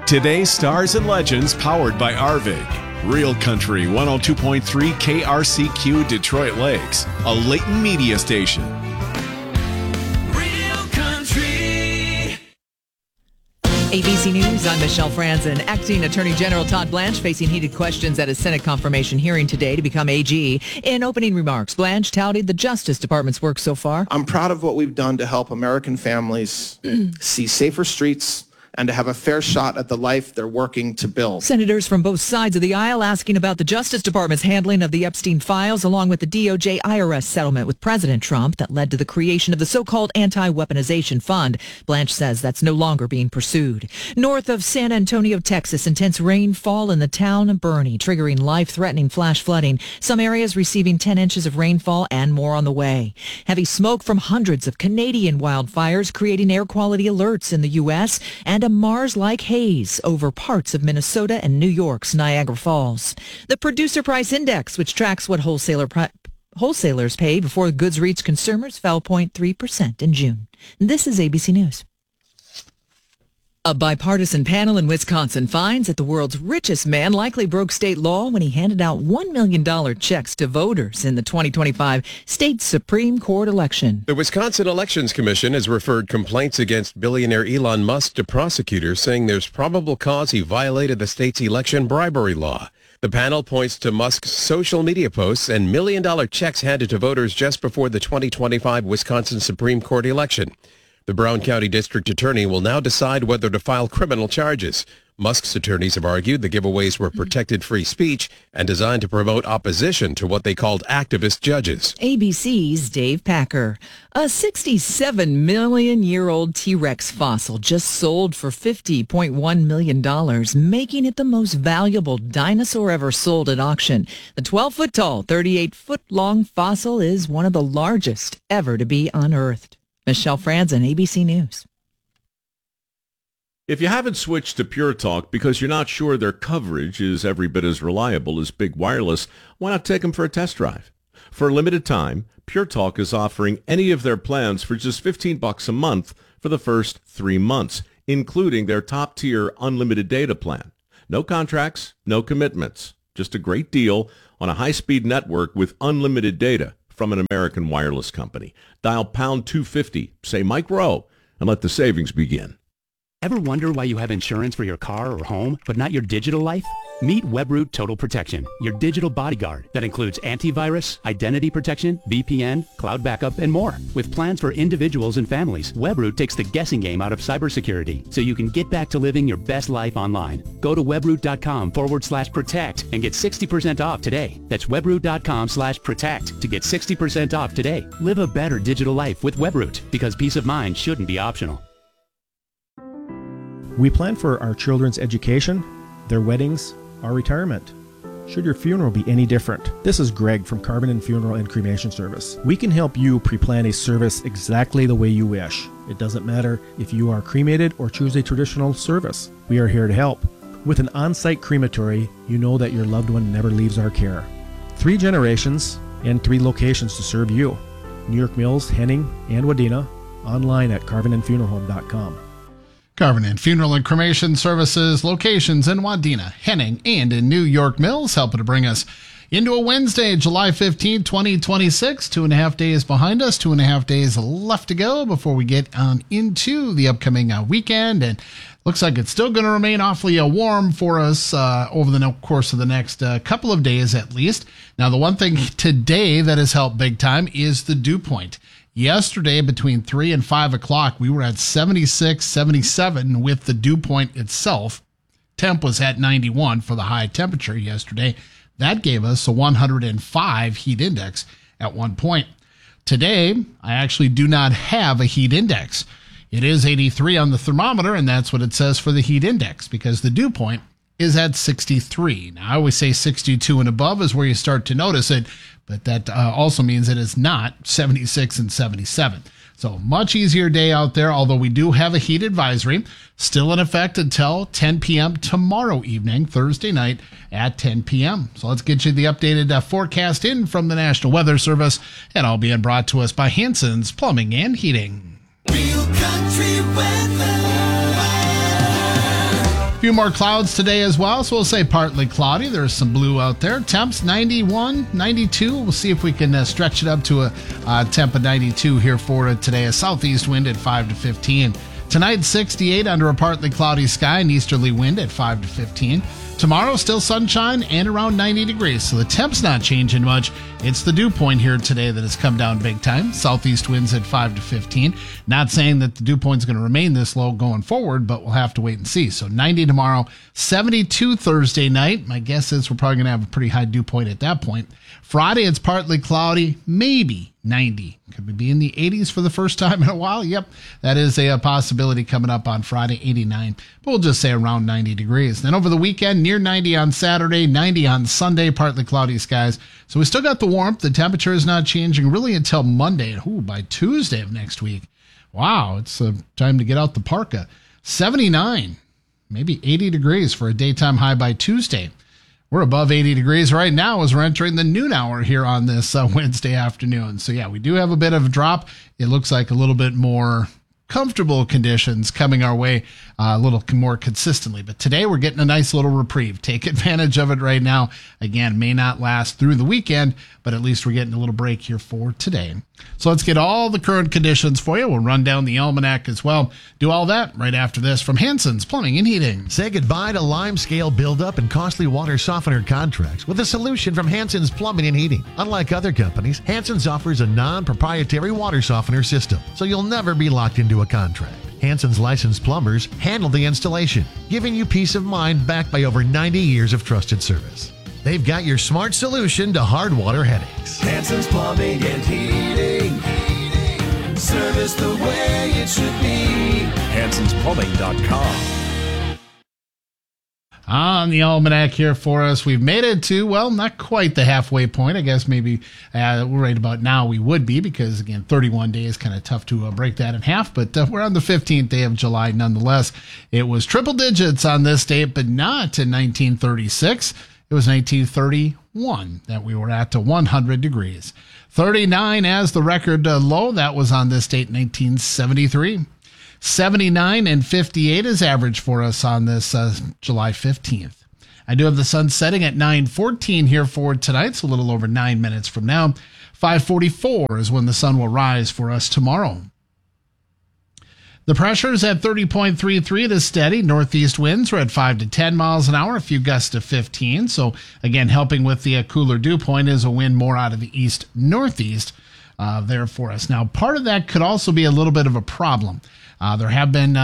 Today's Stars and Legends powered by Arvig. Real Country 102.3 KRCQ Detroit Lakes, a Layton media station. Real Country. ABC News, I'm Michelle Franzen. Acting Attorney General Todd Blanche facing heated questions at a Senate confirmation hearing today to become AG. In opening remarks, Blanche touted the Justice Department's work so far. I'm proud of what we've done to help American families see safer streets and to have a fair shot at the life they're working to build. Senators from both sides of the aisle asking about the Justice Department's handling of the Epstein files, along with the DOJ-IRS settlement with President Trump that led to the creation of the so-called Anti-Weaponization Fund. Blanche says that's no longer being pursued. North of San Antonio, Texas, intense rainfall in the town of Bernie, triggering life-threatening flash flooding. Some areas receiving 10 inches of rainfall and more on the way. Heavy smoke from hundreds of Canadian wildfires creating air quality alerts in the U.S. and a Mars-like haze over parts of Minnesota and New York's Niagara Falls. The Producer Price Index, which tracks what wholesalers pay before goods reach consumers, fell 0.3% in June. This is ABC News. A bipartisan panel in Wisconsin finds that the world's richest man likely broke state law when he handed out $1 million checks to voters in the 2025 state Supreme Court election. The Wisconsin Elections Commission has referred complaints against billionaire Elon Musk to prosecutors, saying there's probable cause he violated the state's election bribery law. The panel points to Musk's social media posts and million-dollar checks handed to voters just before the 2025 Wisconsin Supreme Court election. The Brown County District Attorney will now decide whether to file criminal charges. Musk's attorneys have argued the giveaways were protected free speech and designed to promote opposition to what they called activist judges. ABC's Dave Packer. A 67-million-year-old T-Rex fossil just sold for $50.1 million, making it the most valuable dinosaur ever sold at auction. The 12-foot-tall, 38-foot-long fossil is one of the largest ever to be unearthed. Michelle Franzen, ABC News. If you haven't switched to Pure Talk because you're not sure their coverage is every bit as reliable as Big Wireless, why not take them for a test drive? For a limited time, Pure Talk is offering any of their plans for just $15 a month for the first 3 months, including their top-tier unlimited data plan. No contracts, no commitments. Just a great deal on a high-speed network with unlimited data from an American wireless company. Dial pound 250, say Mike Rowe, and let the savings begin. Ever wonder why you have insurance for your car or home, but not your digital life? Meet Webroot Total Protection, your digital bodyguard that includes antivirus, identity protection, VPN, cloud backup, and more. With plans for individuals and families, Webroot takes the guessing game out of cybersecurity so you can get back to living your best life online. Go to webroot.com/protect and get 60% off today. That's webroot.com/protect to get 60% off today. Live a better digital life with Webroot because peace of mind shouldn't be optional. We plan for our children's education, their weddings, our retirement. Should your funeral be any different? This is Greg from Carbon & Funeral and Cremation Service. We can help you pre-plan a service exactly the way you wish. It doesn't matter if you are cremated or choose a traditional service. We are here to help. With an on-site crematory, you know that your loved one never leaves our care. 3 generations and 3 locations to serve you. New York Mills, Henning, and Wadena. Online at carbonandfuneralhome.com. Carbon & Funeral and Cremation Services, locations in Wadena, Henning, and in New York Mills, helping to bring us into a Wednesday, July 15, 2026. 2.5 days behind us, 2.5 days left to go before we get on into the upcoming weekend. And looks like it's still going to remain awfully warm for us over the course of the next couple of days at least. Now, the one thing today that has helped big time is the dew point. Yesterday, between 3 and 5 o'clock, we were at 76, 77 with the dew point itself. Temp was at 91 for the high temperature yesterday. That gave us a 105 heat index at one point. Today, I actually do not have a heat index. It is 83 on the thermometer, and that's what it says for the heat index because the dew point is at 63. Now, I always say 62 and above is where you start to notice it, but that also means it is not 76 and 77. So much easier day out there, although we do have a heat advisory still in effect until 10 p.m. tomorrow evening, Thursday night at 10 p.m. So let's get you the updated forecast in from the National Weather Service, and all being brought to us by Hanson's Plumbing and Heating. Real Country Weather. few more clouds today as well, so we'll say partly cloudy. There's some blue out there. Temps 91, 92. We'll see if we can stretch it up to a temp of 92 here for today. A southeast wind at 5 to 15. Tonight, 68 under a partly cloudy sky, an easterly wind at 5 to 15. Tomorrow, still sunshine and around 90 degrees, so the temp's not changing much. It's the dew point here today that has come down big time. Southeast winds at 5 to 15. Not saying that the dew point's going to remain this low going forward, but we'll have to wait and see. So 90 tomorrow, 72 Thursday night. My guess is we're probably going to have a pretty high dew point at that point. Friday, it's partly cloudy, maybe 90. Could we be in the 80s for the first time in a while? Yep, that is a possibility coming up on Friday, 89. But we'll just say around 90 degrees. Then over the weekend, near 90 on Saturday, 90 on Sunday, partly cloudy skies. So we still got the warmth. The temperature is not changing really until Monday. And by Tuesday of next week, wow, it's time to get out the parka. 79, maybe 80 degrees for a daytime high by Tuesday. We're above 80 degrees right now as we're entering the noon hour here on this Wednesday afternoon. So, yeah, we do have a bit of a drop. It looks like a little bit more comfortable conditions coming our way a little more consistently. But today we're getting a nice little reprieve. Take advantage of it right now. Again, may not last through the weekend, but at least we're getting a little break here for today. So let's get all the current conditions for you. We'll run down the almanac as well. Do all that right after this from Hanson's Plumbing and Heating. Say goodbye to limescale buildup and costly water softener contracts with a solution from Hanson's Plumbing and Heating. Unlike other companies, Hanson's offers a non-proprietary water softener system, so you'll never be locked into a contract. Hanson's licensed plumbers handle the installation, giving you peace of mind backed by over 90 years of trusted service. They've got your smart solution to hard water headaches. Hanson's Plumbing and Heating. Service the way it should be. Hanson'sPlumbing.com. On the almanac here for us, we've made it to, well, not quite the halfway point. I guess maybe right about now we would be, because, again, 31 days, kind of tough to break that in half. But we're on the 15th day of July nonetheless. It was triple digits on this date, but not in 1936. It was 1931 that we were at 100 degrees. 39 as the record low. That was on this date, 1973. 79 and 58 is average for us on this July 15th. I do have the sun setting at 9:14 here for tonight, so a little over 9 minutes from now. 5:44 is when the sun will rise for us tomorrow. The pressure is at 30.33. It is steady. Northeast winds are at 5 to 10 miles an hour, a few gusts to 15. So, again, helping with the cooler dew point is a wind more out of the east-northeast there for us. Now, part of that could also be a little bit of a problem. There have been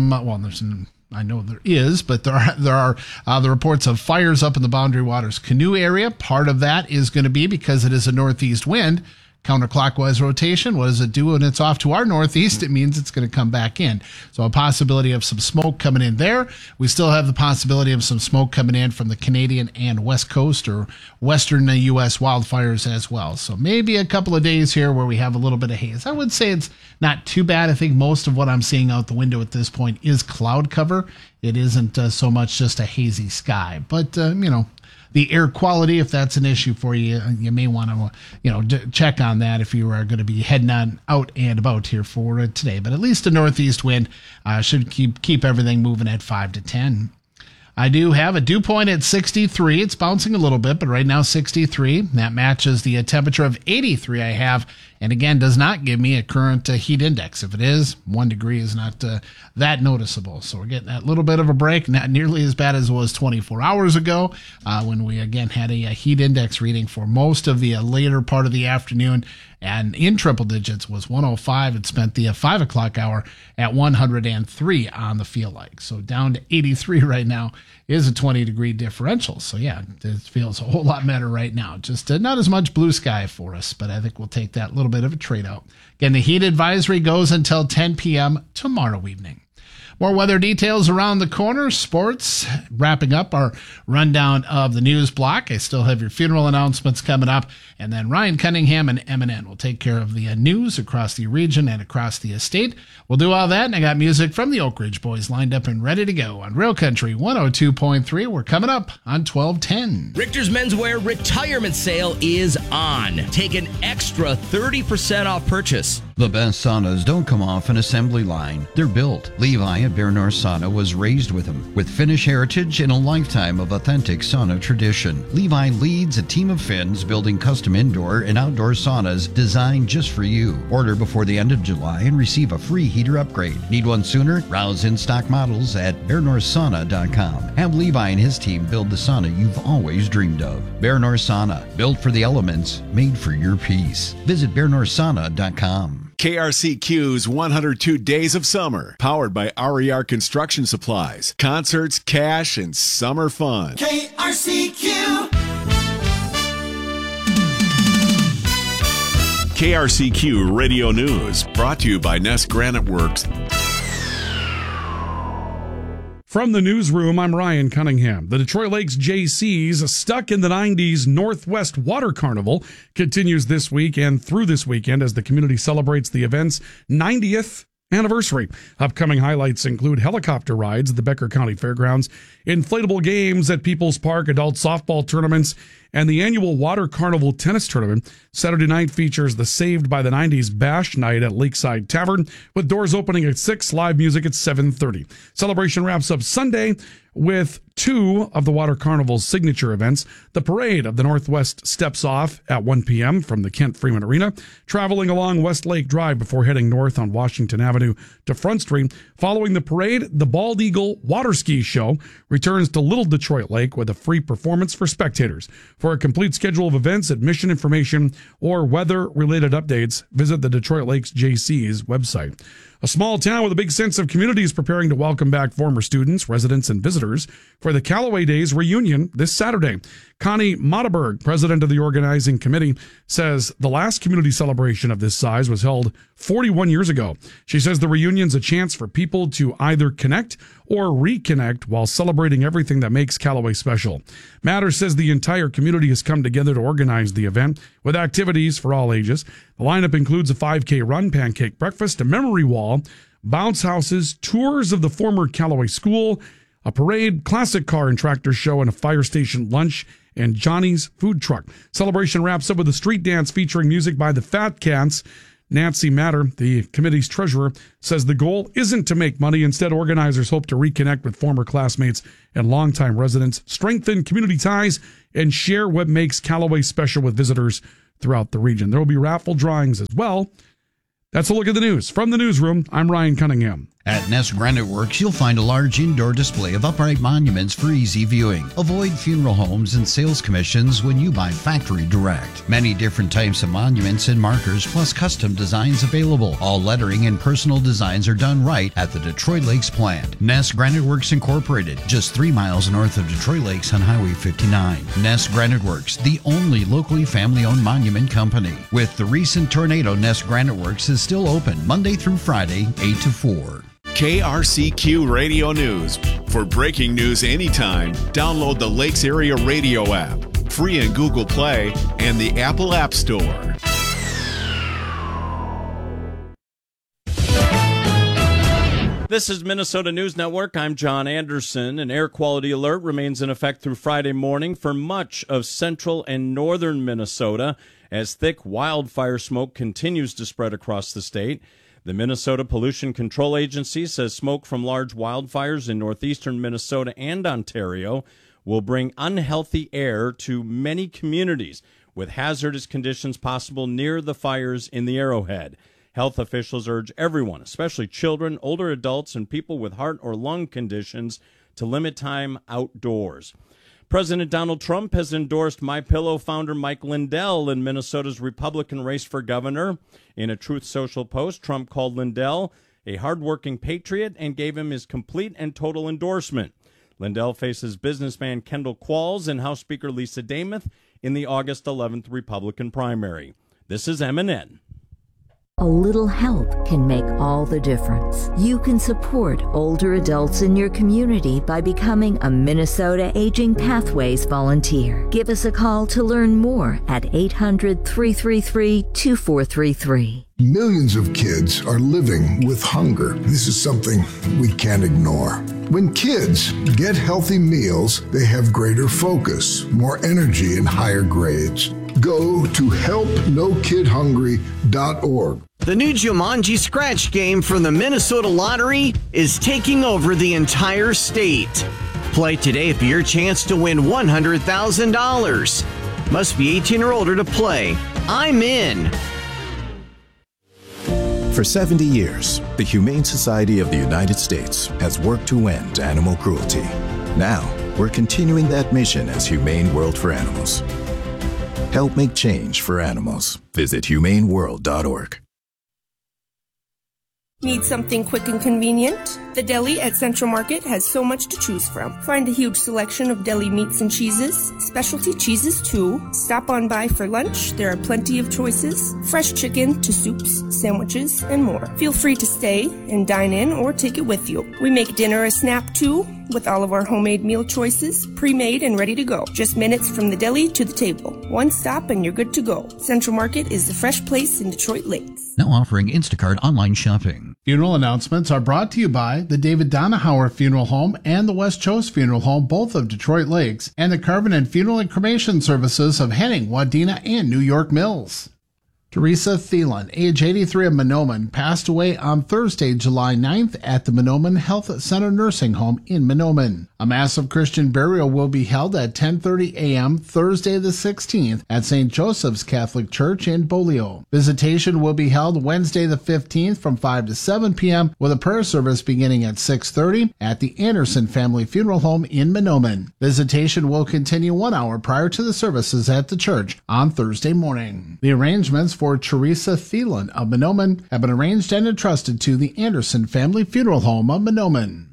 I know there is, but there are the reports of fires up in the Boundary Waters Canoe area. Part of that is going to be because it is a northeast wind. Counterclockwise rotation, what does it do when it's off to our northeast? It means it's going to come back in. So a possibility of some smoke coming in there. We still have the possibility of some smoke coming in from the Canadian and West Coast or Western U.S. wildfires as well. So maybe a couple of days here where we have a little bit of haze. I would say it's not too bad. I think most of what I'm seeing out the window at this point is cloud cover. It isn't so much just a hazy sky. But, the air quality, if that's an issue for you, you may want to, check on that if you are going to be heading on out and about here for today. But at least a northeast wind should keep everything moving at 5 to 10. I do have a dew point at 63. It's bouncing a little bit, but right now 63. That matches the temperature of 83 I have, and again, does not give me a current heat index. If it is, 1 degree is not that noticeable. So we're getting that little bit of a break, not nearly as bad as it was 24 hours ago when we, again, had a heat index reading for most of the later part of the afternoon, and in triple digits was 105. It spent the 5 o'clock hour at 103 on the feel like. So down to 83 right now is a 20-degree differential. So, yeah, it feels a whole lot better right now. Just not as much blue sky for us, but I think we'll take that little bit of a trade out. Again, the heat advisory goes until 10 p.m. tomorrow evening. More weather details around the corner. Sports, wrapping up our rundown of the news block. I still have your funeral announcements coming up. And then Ryan Cunningham and MNN will take care of the news across the region and across the estate. We'll do all that. And I got music from the Oak Ridge Boys lined up and ready to go on Real Country 102.3. We're coming up on 1210. Richter's Menswear Retirement Sale is on. Take an extra 30% off purchase. The best saunas don't come off an assembly line. They're built. Levi at Bear North Sauna was raised with them. With Finnish heritage and a lifetime of authentic sauna tradition, Levi leads a team of Finns building custom indoor and outdoor saunas designed just for you. Order before the end of July and receive a free heater upgrade. Need one sooner? Browse in-stock models at bearnorthsauna.com. Have Levi and his team build the sauna you've always dreamed of. Bear North Sauna, built for the elements, made for your peace. Visit bearnorthsauna.com. KRCQ's 102 Days of Summer, powered by RER Construction Supplies. Concerts, cash, and summer fun. KRCQ. KRCQ Radio News, brought to you by Nest Granite Works. From the newsroom, I'm Ryan Cunningham. The Detroit Lakes JCs, stuck in the 90s Northwest Water Carnival, continues this week and through this weekend as the community celebrates the event's 90th anniversary. Upcoming highlights include helicopter rides at the Becker County Fairgrounds, inflatable games at People's Park, adult softball tournaments, and the annual Water Carnival tennis tournament. Saturday night features the Saved by the 90s Bash Night at Lakeside Tavern, with doors opening at 6, live music at 7:30. Celebration wraps up Sunday with two of the Water Carnival's signature events. The Parade of the Northwest steps off at 1 p.m. from the Kent Freeman Arena, traveling along West Lake Drive before heading north on Washington Avenue to Front Street. Following the parade, the Bald Eagle Water Ski Show returns to Little Detroit Lake with a free performance for spectators. For a complete schedule of events, admission information, or weather-related updates, visit the Detroit Lakes JC's website. A small town with a big sense of community is preparing to welcome back former students, residents, and visitors for the Callaway Days reunion this Saturday. Connie Mottaberg, president of the organizing committee, says the last community celebration of this size was held 41 years ago. She says the reunion's a chance for people to either connect or reconnect while celebrating everything that makes Callaway special. Matters says the entire community has come together to organize the event with activities for all ages. The lineup includes a 5K run, pancake breakfast, a memory wall, bounce houses, tours of the former Callaway School, a parade, classic car and tractor show, and a fire station lunch and Johnny's food truck. Celebration wraps up with a street dance featuring music by the Fat Cats. Nancy Matter, the committee's treasurer, says the goal isn't to make money. Instead, organizers hope to reconnect with former classmates and longtime residents, strengthen community ties, and share what makes Callaway special with visitors throughout the region. There will be raffle drawings as well. That's a look at the news. From the newsroom, I'm Ryan Cunningham. At Nest Granite Works, you'll find a large indoor display of upright monuments for easy viewing. Avoid funeral homes and sales commissions when you buy factory direct. Many different types of monuments and markers, plus custom designs available. All lettering and personal designs are done right at the Detroit Lakes plant. Nest Granite Works Incorporated, just 3 miles north of Detroit Lakes on Highway 59. Nest Granite Works, the only locally family-owned monument company. With the recent tornado, Nest Granite Works is still open Monday through Friday, 8 to 4. KRCQ Radio News. For breaking news anytime, download the Lakes Area Radio app, free in Google Play and the Apple App Store. This is Minnesota News Network. I'm John Anderson. An air quality alert remains in effect through Friday morning for much of central and northern Minnesota as thick wildfire smoke continues to spread across the state. The Minnesota Pollution Control Agency says smoke from large wildfires in northeastern Minnesota and Ontario will bring unhealthy air to many communities, with hazardous conditions possible near the fires in the Arrowhead. Health officials urge everyone, especially children, older adults, and people with heart or lung conditions, to limit time outdoors. President Donald Trump has endorsed MyPillow founder Mike Lindell in Minnesota's Republican race for governor. In a Truth Social post, Trump called Lindell a hardworking patriot and gave him his complete and total endorsement. Lindell faces businessman Kendall Qualls and House Speaker Lisa Damath in the August 11th Republican primary. This is MNN. A little help can make all the difference. You can support older adults in your community by becoming a Minnesota Aging Pathways volunteer. Give us a call to learn more at 800-333-2433. Millions of kids are living with hunger. This is something we can't ignore. When kids get healthy meals, they have greater focus, more energy, and higher grades. Go to helpnokidhungry.org. The new Jumanji Scratch game from the Minnesota Lottery is taking over the entire state. Play today for your chance to win $100,000. Must be 18 or older to play. I'm in. For 70 years, the Humane Society of the United States has worked to end animal cruelty. Now, we're continuing that mission as Humane World for Animals. Help make change for animals. Visit humaneworld.org. Need something quick and convenient? The deli at Central Market has so much to choose from. Find a huge selection of deli meats and cheeses, specialty cheeses too. Stop on by for lunch. There are plenty of choices. Fresh chicken to soups, sandwiches, and more. Feel free to stay and dine in or take it with you. We make dinner a snap too, with all of our homemade meal choices, pre-made and ready to go. Just minutes from the deli to the table. One stop and you're good to go. Central Market is the fresh place in Detroit Lakes. Now offering Instacart online shopping. Funeral announcements are brought to you by the David Donahauer Funeral Home and the West Chose Funeral Home, both of Detroit Lakes, and the Carbonet Funeral and Cremation Services of Henning, Wadena, and New York Mills. Teresa Thielen, age 83 of Mahnomen, passed away on Thursday, July 9th at the Mahnomen Health Center Nursing Home in Mahnomen. A massive Christian burial will be held at 10:30 a.m. Thursday the 16th at St. Joseph's Catholic Church in Bolio. Visitation will be held Wednesday the 15th from 5 to 7 p.m. with a prayer service beginning at 6:30 at the Anderson Family Funeral Home in Mahnomen. Visitation will continue 1 hour prior to the services at the church on Thursday morning. The arrangements for Teresa Thielen of Mahnomen have been arranged and entrusted to the Anderson Family Funeral Home of Mahnomen.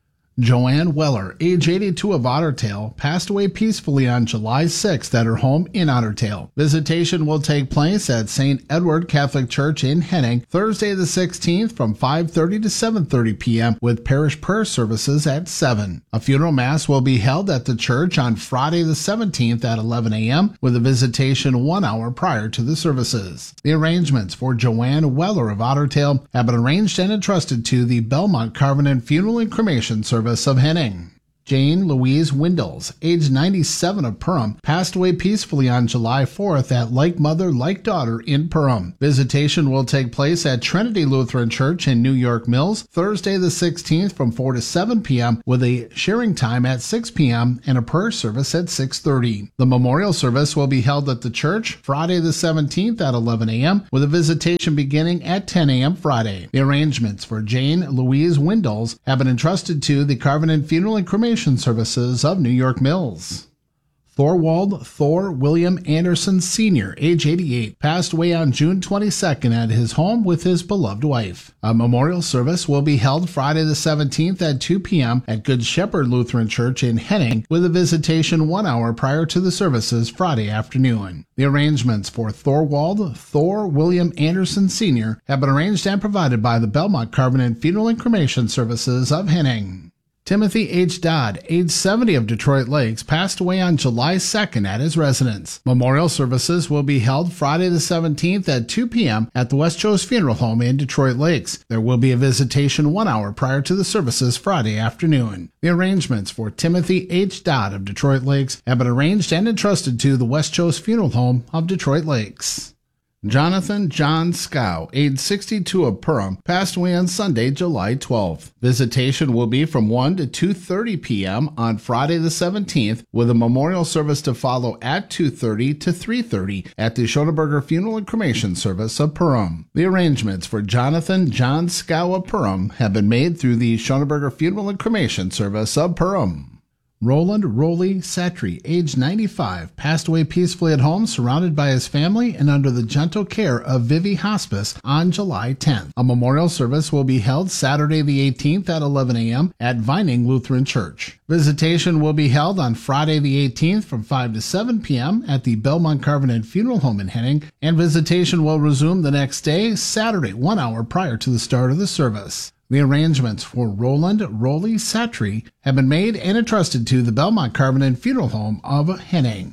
Joanne Weller, age 82 of Ottertail, passed away peacefully on July 6th at her home in Ottertail. Visitation will take place at St. Edward Catholic Church in Henning Thursday the 16th from 5:30 to 7:30 p.m. with parish prayer services at 7. A funeral mass will be held at the church on Friday the 17th at 11 a.m. with a visitation 1 hour prior to the services. The arrangements for Joanne Weller of Ottertail have been arranged and entrusted to the Belmont Carbonet Funeral and Cremation Service of Henning. Jane Louise Windles, age 97 of Perham, passed away peacefully on July 4th at Like Mother, Like Daughter in Perham. Visitation will take place at Trinity Lutheran Church in New York Mills Thursday the 16th from 4 to 7 p.m. with a sharing time at 6 p.m. and a prayer service at 6:30. The memorial service will be held at the church Friday the 17th at 11 a.m. with a visitation beginning at 10 a.m. Friday. The arrangements for Jane Louise Windles have been entrusted to the Carbonet Funeral and Cremation Services of New York Mills. Thorwald Thor William Anderson Sr., age 88, passed away on June 22nd at his home with his beloved wife. A memorial service will be held Friday the 17th at 2 p.m. at Good Shepherd Lutheran Church in Henning with a visitation 1 hour prior to the services Friday afternoon. The arrangements for Thorwald Thor William Anderson Sr. have been arranged and provided by the Belmont Carbonet Funeral and Cremation Services of Henning. Timothy H. Dodd, age 70 of Detroit Lakes, passed away on July 2nd at his residence. Memorial services will be held Friday the 17th at 2 p.m. at the West Chose Funeral Home in Detroit Lakes. There will be a visitation 1 hour prior to the services Friday afternoon. The arrangements for Timothy H. Dodd of Detroit Lakes have been arranged and entrusted to the West Chose Funeral Home of Detroit Lakes. Jonathan John Scow, age 62 of Perham, passed away on Sunday, July 12th. Visitation will be from 1 to 2:30 p.m. on Friday the 17th, with a memorial service to follow at 2:30 to 3:30 at the Schoenberger Funeral and Cremation Service of Perham. The arrangements for Jonathan John Scow of Perham have been made through the Schoenberger Funeral and Cremation Service of Perham. Roland Rowley Satry, age 95, passed away peacefully at home, surrounded by his family and under the gentle care of Vivi Hospice on July 10th. A memorial service will be held Saturday the 18th at 11 a.m. at Vining Lutheran Church. Visitation will be held on Friday the 18th from 5 to 7 p.m. at the Belmont Carbonet Funeral Home in Henning, and visitation will resume the next day, Saturday, 1 hour prior to the start of the service. The arrangements for Roland Rowley Satry have been made and entrusted to the Belmont Carbonet Funeral Home of Henning.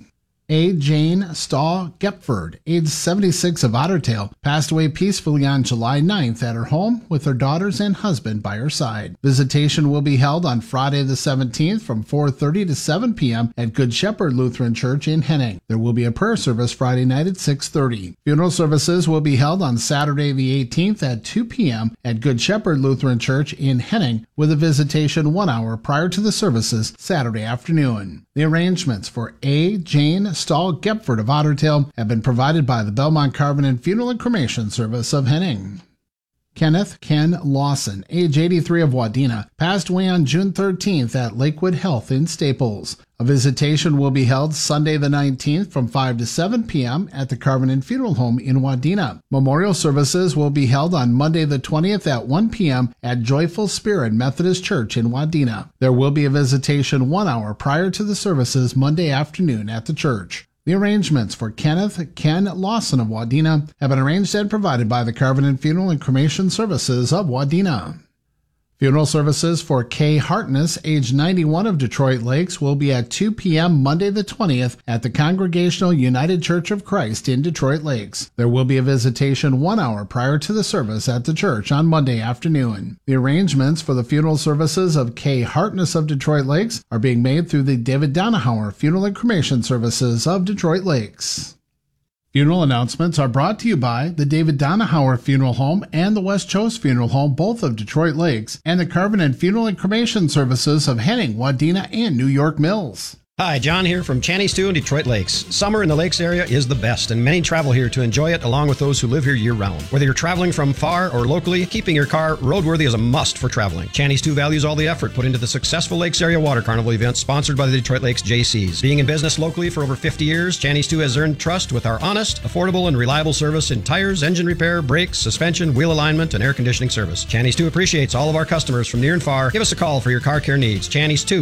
A. Jane Stahl Gepford, age 76 of Otter Tail, passed away peacefully on July 9th at her home with her daughters and husband by her side. Visitation will be held on Friday the 17th from 4:30 to 7 p.m. at Good Shepherd Lutheran Church in Henning. There will be a prayer service Friday night at 6:30. Funeral services will be held on Saturday the 18th at 2 p.m. at Good Shepherd Lutheran Church in Henning, with a visitation 1 hour prior to the services Saturday afternoon. The arrangements for A. Jane Stahl Gepford of Otter Tail have been provided by the Belmont Carvin Funeral and Cremation Service of Henning. Kenneth Ken Lawson, age 83 of Wadena, passed away on June 13th at Lakewood Health in Staples. A visitation will be held Sunday the 19th from 5 to 7 p.m. at the Carvin Funeral Home in Wadena. Memorial services will be held on Monday the 20th at 1 p.m. at Joyful Spirit Methodist Church in Wadena. There will be a visitation 1 hour prior to the services Monday afternoon at the church. The arrangements for Kenneth Ken Lawson of Wadena have been arranged and provided by the Carvin Funeral and Cremation Services of Wadena. Funeral services for Kay Hartness, age 91 of Detroit Lakes, will be at 2 p.m. Monday the 20th at the Congregational United Church of Christ in Detroit Lakes. There will be a visitation 1 hour prior to the service at the church on Monday afternoon. The arrangements for the funeral services of Kay Hartness of Detroit Lakes are being made through the David Donahauer Funeral and Cremation Services of Detroit Lakes. Funeral announcements are brought to you by the David Donahauer Funeral Home and the West Chose Funeral Home, both of Detroit Lakes, and the Carvin Funeral and Cremation Services of Henning, Wadena, and New York Mills. Hi, John here from Channy Stew in Detroit Lakes. Summer in the Lakes area is the best, and many travel here to enjoy it along with those who live here year-round. Whether you're traveling from far or locally, keeping your car roadworthy is a must for traveling. Channy Stew values all the effort put into the successful Lakes Area Water Carnival event sponsored by the Detroit Lakes JCs. Being in business locally for over 50 years, Channy Stew has earned trust with our honest, affordable, and reliable service in tires, engine repair, brakes, suspension, wheel alignment, and air conditioning service. Channy Stew appreciates all of our customers from near and far. Give us a call for your car care needs. Channy Stew,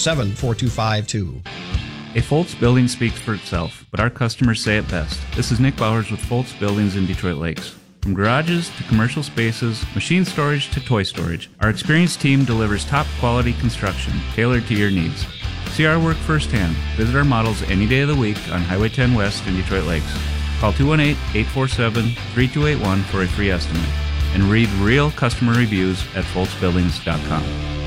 847-4252. A Foltz building speaks for itself, but our customers say it best. This is Nick Bowers with Foltz Buildings in Detroit Lakes. From garages to commercial spaces, machine storage to toy storage, our experienced team delivers top quality construction tailored to your needs. See our work firsthand. Visit our models any day of the week on Highway 10 West in Detroit Lakes. Call 218-847-3281 for a free estimate. And read real customer reviews at foltzbuildings.com.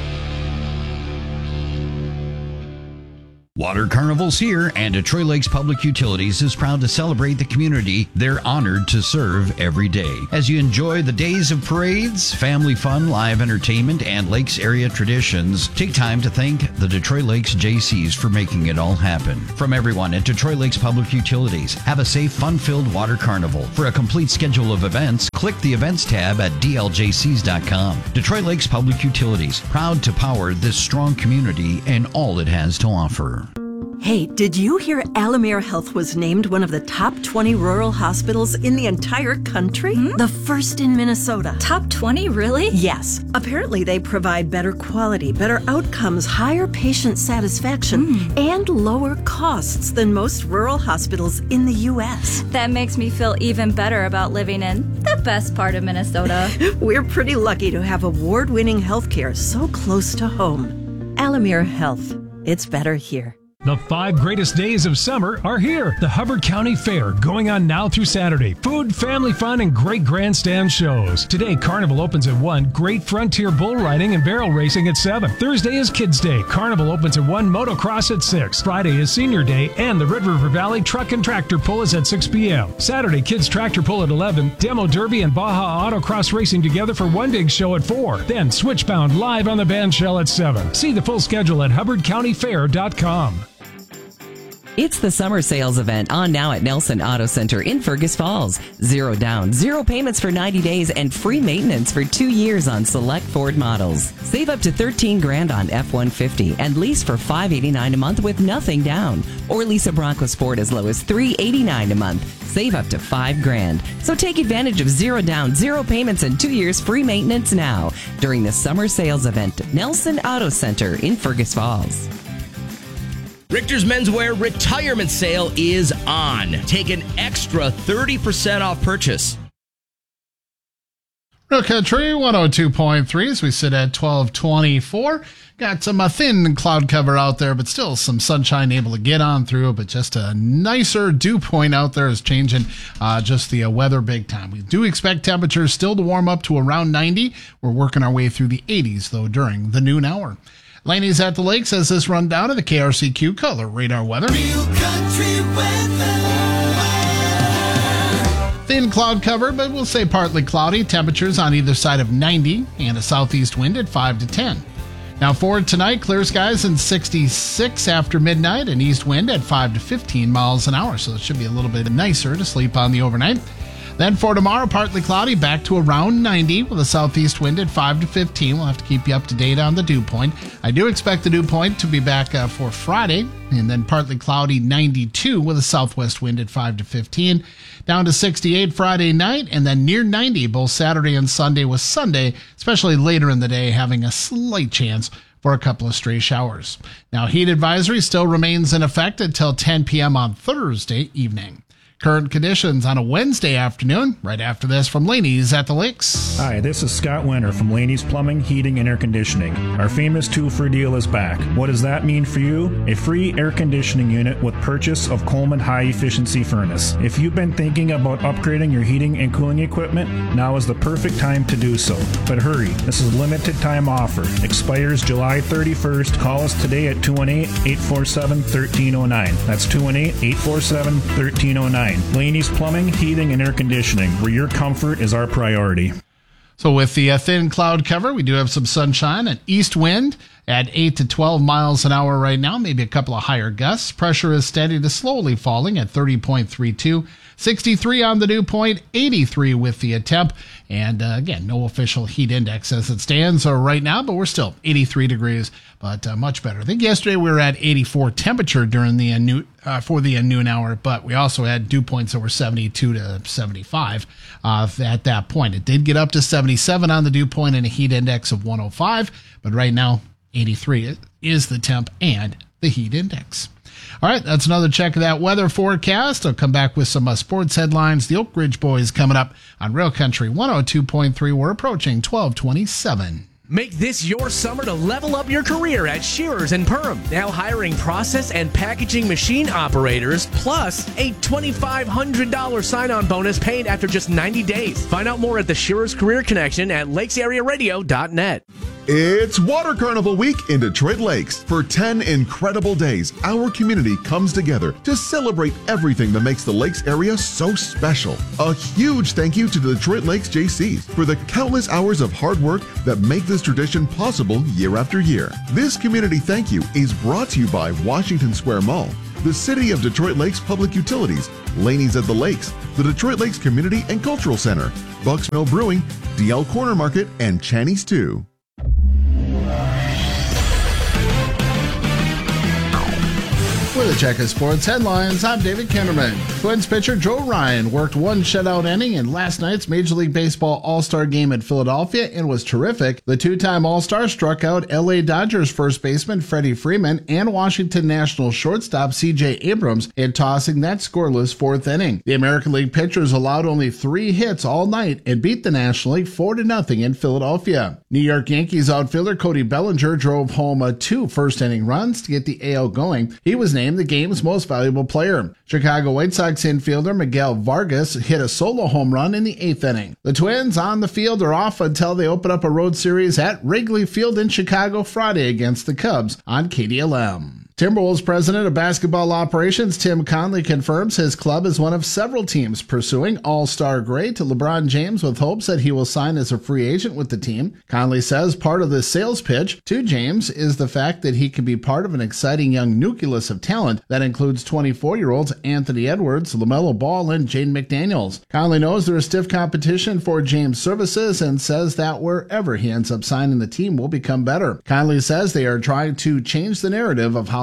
Water Carnival's here, and Detroit Lakes Public Utilities is proud to celebrate the community they're honored to serve every day. As you enjoy the days of parades, family fun, live entertainment, and Lakes area traditions, take time to thank the Detroit Lakes JCs for making it all happen. From everyone at Detroit Lakes Public Utilities, have a safe, fun-filled Water Carnival. For a complete schedule of events, click the events tab at dljcs.com. Detroit Lakes Public Utilities, proud to power this strong community and all it has to offer. Hey, did you hear Alamere Health was named one of the top 20 rural hospitals in the entire country? The first in Minnesota. Top 20, really? Yes. Apparently they provide better quality, better outcomes, higher patient satisfaction, and lower costs than most rural hospitals in the U.S. That makes me feel even better about living in the best part of Minnesota. We're pretty lucky to have award-winning healthcare so close to home. Alamere Health. It's better here. The 5 greatest days of summer are here. The Hubbard County Fair, going on now through Saturday. Food, family fun, and great grandstand shows. Today, Carnival opens at 1. Great frontier bull riding and barrel racing at 7. Thursday is Kids Day. Carnival opens at 1. Motocross at 6. Friday is Senior Day, and the Red River Valley Truck and Tractor Pull is at 6 p.m. Saturday, Kids Tractor Pull at 11. Demo Derby and Baja Autocross racing together for one big show at 4. Then Switchbound live on the bandshell at 7. See the full schedule at HubbardCountyFair.com. It's the summer sales event on now at Nelson Auto Center in Fergus Falls. 0 down, 0 payments for 90 days, and free maintenance for 2 years on select Ford models. Save up to $13,000 on F-150 and lease for $589 a month with nothing down. Or lease a Bronco Sport as low as $389 a month. Save up to $5,000. So take advantage of 0 down, 0 payments, and 2 years free maintenance now during the summer sales event at Nelson Auto Center in Fergus Falls. Richter's Menswear retirement sale is on. Take an extra 30% off purchase. Real Country 102.3 as we sit at 1224. Got some thin cloud cover out there, but still some sunshine able to get on through. But just a nicer dew point out there is changing just the weather big time. We do expect temperatures still to warm up to around 90. We're working our way through the 80s, though, during the noon hour. Laney's at the Lakes has this rundown of the KRCQ Color Radar weather. Real Country weather. Thin cloud cover, but we'll say partly cloudy. Temperatures on either side of 90 and a southeast wind at 5 to 10. Now for tonight, clear skies and 66 after midnight, and east wind at 5 to 15 miles an hour. So it should be a little bit nicer to sleep on the overnight. Then for tomorrow, partly cloudy, back to around 90 with a southeast wind at 5 to 15. We'll have to keep you up to date on the dew point. I do expect the dew point to be back for Friday, and then partly cloudy 92 with a southwest wind at 5 to 15. Down to 68 Friday night, and then near 90 both Saturday and Sunday, with Sunday, especially later in the day, having a slight chance for a couple of stray showers. Now, heat advisory still remains in effect until 10 p.m. on Thursday evening. Current conditions on a Wednesday afternoon, right after this from Laney's at the Lakes. Hi, this is Scott Winter from Laney's Plumbing, Heating, and Air Conditioning. Our famous 2-for deal is back. What does that mean for you? A free air conditioning unit with purchase of Coleman High Efficiency Furnace. If you've been thinking about upgrading your heating and cooling equipment, now is the perfect time to do so. But hurry, this is a limited time offer. Expires July 31st. Call us today at 218-847-1309. That's 218-847-1309. Laney's Plumbing, Heating, and Air Conditioning, where your comfort is our priority. So with the thin cloud cover, we do have some sunshine and east wind at 8 to 12 miles an hour right now, maybe a couple of higher gusts. Pressure is steady to slowly falling at 30.32. 63 on the dew point, 83 with the temp. And again, no official heat index as it stands right now, but we're still 83 degrees, but much better. I think yesterday we were at 84 temperature during the noon hour, but we also had dew points that were 72 to 75 at that point. It did get up to 77 on the dew point and a heat index of 105, but right now 83 is the temp and the heat index. All right, that's another check of that weather forecast. I'll come back with some sports headlines. The Oak Ridge Boys coming up on Real Country 102.3. We're approaching 1227. Make this your summer to level up your career at Shearers and Perham. Now hiring process and packaging machine operators, plus a $2,500 sign-on bonus paid after just 90 days. Find out more at the Shearers Career Connection at lakesarearadio.net. It's Water Carnival Week in Detroit Lakes. For 10 incredible days, our community comes together to celebrate everything that makes the Lakes area so special. A huge thank you to the Detroit Lakes JCs for the countless hours of hard work that make this tradition possible year after year. This community thank you is brought to you by Washington Square Mall, the City of Detroit Lakes Public Utilities, Laney's at the Lakes, the Detroit Lakes Community and Cultural Center, Bucks Mill Brewing, DL Corner Market, and Channy's 2. With a check of sports headlines, I'm David Kinderman. Twins pitcher Joe Ryan worked one shutout inning in last night's Major League Baseball All-Star game at Philadelphia and was terrific. The two-time All-Star struck out L.A. Dodgers first baseman Freddie Freeman and Washington Nationals shortstop C.J. Abrams in tossing that scoreless fourth inning. The American League pitchers allowed only 3 hits all night and beat the National League 4-0 in Philadelphia. New York Yankees outfielder Cody Bellinger drove home 2 first-inning runs to get the AL going. He was named the game's most valuable player. Chicago White Sox infielder Miguel Vargas hit a solo home run in the 8th inning. The Twins on the field are off until they open up a road series at Wrigley Field in Chicago Friday against the Cubs on KDLM. Timberwolves president of basketball operations Tim Conley confirms his club is one of several teams pursuing all-star great LeBron James with hopes that he will sign as a free agent with the team. Conley says part of the sales pitch to James is the fact that he can be part of an exciting young nucleus of talent that includes 24-year-olds Anthony Edwards, LaMelo Ball, and Jaden McDaniels. Conley knows there is stiff competition for James' services and says that wherever he ends up signing, the team will become better. Conley says they are trying to change the narrative of how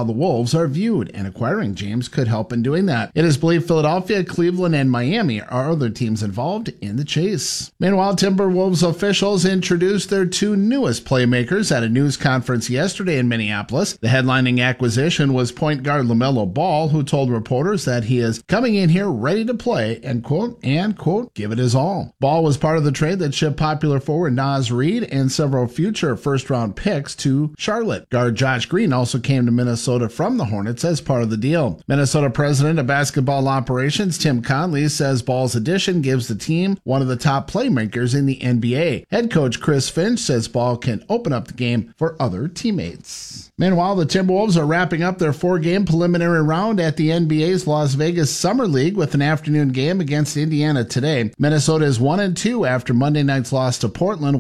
how the Wolves are viewed, and acquiring James could help in doing that. It is believed Philadelphia, Cleveland, and Miami are other teams involved in the chase. Meanwhile, Timberwolves officials introduced their two newest playmakers at a news conference yesterday in Minneapolis. The headlining acquisition was point guard LaMelo Ball, who told reporters that he is coming in here ready to play and quote, give it his all. Ball was part of the trade that shipped popular forward Naz Reid and several future first-round picks to Charlotte. Guard Josh Green also came to Minnesota from the Hornets as part of the deal. Minnesota President of Basketball Operations Tim Conley says Ball's addition gives the team one of the top playmakers in the NBA. Head coach Chris Finch says Ball can open up the game for other teammates. Meanwhile, the Timberwolves are wrapping up their 4-game preliminary round at the NBA's Las Vegas Summer League with an afternoon game against Indiana today. Minnesota is 1-2 after Monday night's loss to Portland,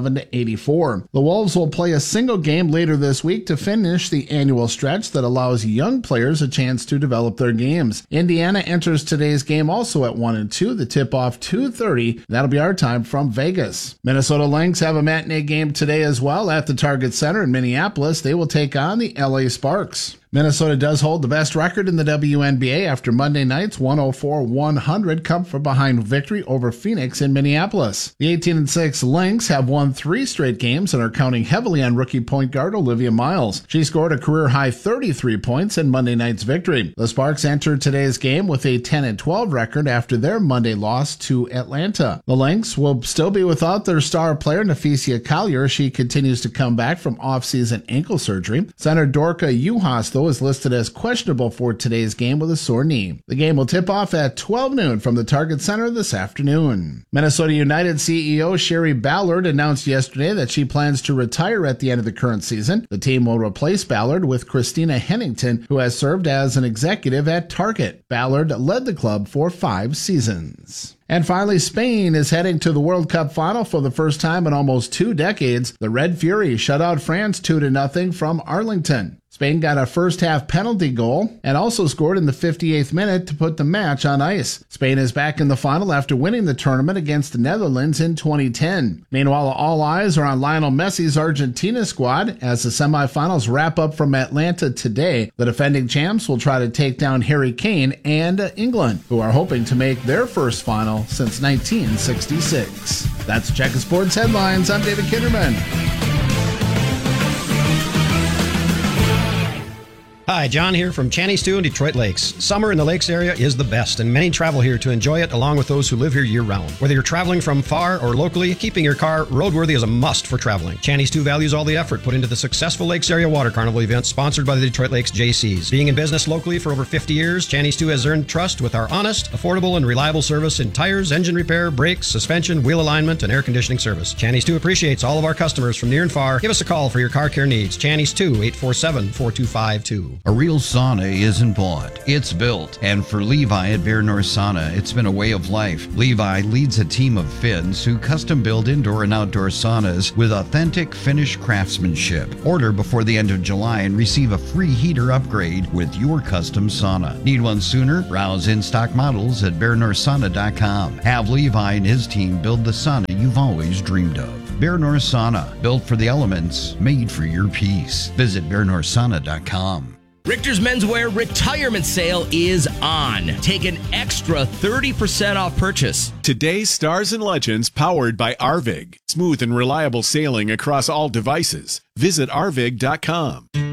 111-84. The Wolves will play a single game later this week to finish the annual stretch that allows young players a chance to develop their games. Indiana enters today's game also at 1-2. The tip-off 2:30. That'll be our time from Vegas. Minnesota Lynx have a matinee game today as well at the Target Center in Minneapolis. They will take on the LA Sparks. Minnesota does hold the best record in the WNBA after Monday night's 104-100 come from behind victory over Phoenix in Minneapolis. The 18-6 Lynx have won 3 straight games and are counting heavily on rookie point guard Olivia Miles. She scored a career-high 33 points in Monday night's victory. The Sparks entered today's game with a 10-12 record after their Monday loss to Atlanta. The Lynx will still be without their star player Nafisia Collier. She continues to come back from off-season ankle surgery. Center Dorka Juhas, though, is listed as questionable for today's game with a sore knee. The game will tip off at 12 noon from the Target Center this afternoon. Minnesota United CEO Sherry Ballard announced yesterday that she plans to retire at the end of the current season. The team will replace Ballard with Christina Hennington, who has served as an executive at Target. Ballard led the club for 5 seasons. And finally, Spain is heading to the World Cup final for the first time in almost 2 decades. The Red Fury shut out France 2-0 from Arlington. Spain got a first-half penalty goal and also scored in the 58th minute to put the match on ice. Spain is back in the final after winning the tournament against the Netherlands in 2010. Meanwhile, all eyes are on Lionel Messi's Argentina squad as the semifinals wrap up from Atlanta today. The defending champs will try to take down Harry Kane and England, who are hoping to make their first final since 1966. That's Check of Sports Headlines. I'm David Kinderman. Hi, John here from Channy Stew in Detroit Lakes. Summer in the Lakes area is the best, and many travel here to enjoy it along with those who live here year-round. Whether you're traveling from far or locally, keeping your car roadworthy is a must for traveling. Channy Stew values all the effort put into the successful Lakes Area Water Carnival event sponsored by the Detroit Lakes Jaycees. Being in business locally for over 50 years, Channy Stew has earned trust with our honest, affordable, and reliable service in tires, engine repair, brakes, suspension, wheel alignment, and air conditioning service. Channy Stew appreciates all of our customers from near and far. Give us a call for your car care needs. Channy Stew, 847-4252. A real sauna isn't bought, it's built. And for Levi at Bear North Sauna, it's been a way of life. Levi leads a team of Finns who custom build indoor and outdoor saunas with authentic Finnish craftsmanship. Order before the end of July and receive a free heater upgrade with your custom sauna. Need one sooner? Browse in-stock models at BearNorthSauna.com. Have Levi and his team build the sauna you've always dreamed of. Bear North Sauna, built for the elements, made for your peace. Visit BearNorthSauna.com. Richter's Menswear retirement sale is on. Take an extra 30% off purchase. Today's Stars and Legends powered by Arvig. Smooth and reliable sailing across all devices. Visit Arvig.com.